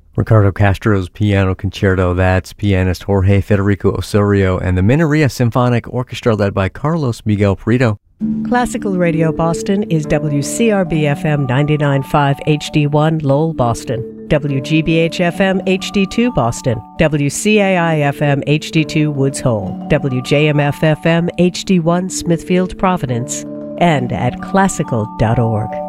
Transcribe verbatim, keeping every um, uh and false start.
Ricardo Castro's Piano Concerto. That's pianist Jorge Federico Osorio and the Mineria Symphonic Orchestra led by Carlos Miguel Prieto. Classical Radio Boston is W C R B F M ninety-nine point five H D one Lowell, Boston, W G B H F M H D two Boston, W C A I F M H D two Woods Hole, W J M F F M H D one Smithfield, Providence, and at classical dot org.